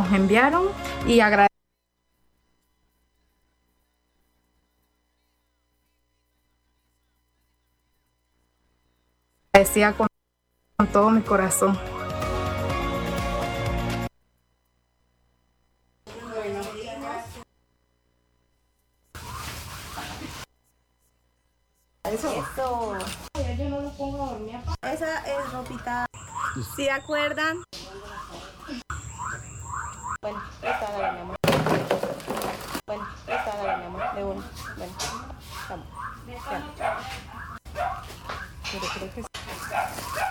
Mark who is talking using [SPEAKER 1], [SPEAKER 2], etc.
[SPEAKER 1] nos enviaron y agradecía con todo mi corazón.
[SPEAKER 2] Eso.
[SPEAKER 1] Yo no lo pongo a dormir.
[SPEAKER 2] Esa es ropita. ¿Sí acuerdan? Bueno, esta dale, mi amor. Bueno, esta dale, mi amor. De uno. Bueno, vamos. Ya. Pero creo que